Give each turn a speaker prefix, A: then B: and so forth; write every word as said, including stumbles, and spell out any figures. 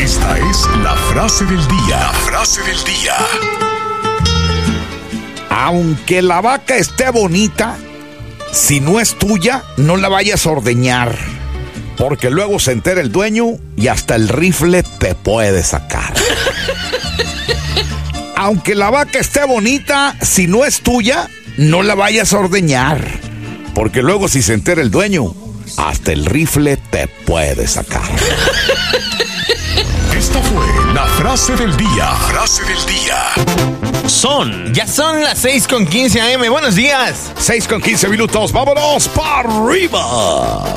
A: Esta es la frase del día. La frase del día.
B: Aunque la vaca esté bonita, si no es tuya, no la vayas a ordeñar, porque luego se entera el dueño y hasta el rifle te puede sacar. Aunque la vaca esté bonita, si no es tuya, no la vayas a ordeñar, porque luego si se entera el dueño, hasta el rifle te puede sacar.
A: Esta fue la frase del día. La frase del día.
C: Son, ya son las seis con quince a eme. Buenos días.
B: seis con quince minutos, vámonos para arriba.